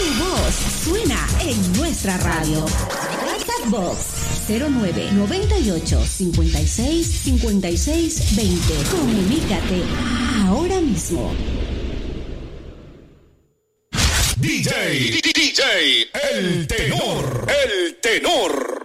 Tu voz suena en nuestra radio. WhatsApp Box 09 98 56 56 20. Comunícate ahora mismo. DJ, El Tenor.